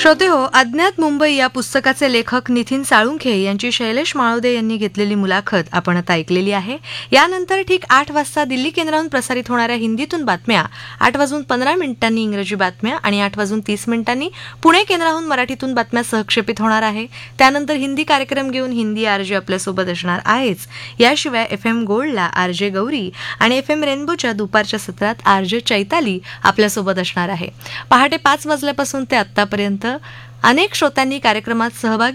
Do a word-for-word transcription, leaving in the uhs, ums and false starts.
श्रोते हो, अज्ञात मुंबई या पुस्तकाचे लेखक नितीन साळुंखे यांची शैलेश माळोदे यांनी घेतलेली मुलाखत आपण आता ऐकलेली आहे. यानंतर ठीक आठ वाजता दिल्ली केंद्रावरून प्रसारित होणाऱ्या हिंदीतून बातम्या, आठ वाजून पंधरा मिनिटांनी इंग्रजी बातम्या आणि आठ वाजून तीस मिनिटांनी पुणे केंद्राहून मराठीतून बातम्या सहक्षेपित होणार आहे. त्यानंतर हिंदी कार्यक्रम घेऊन हिंदी आरजे आपल्यासोबत असणार आहेच. याशिवाय एफ एम गोल्डला आरजे गौरी आणि एफ एम रेनबोच्या दुपारच्या सत्रात आरजे चैताली आपल्यासोबत असणार आहे. पहाटे पाच वाजल्यापासून ते आतापर्यंत अनेक श्रोत्यांनी कार्यक्रमात सहभागी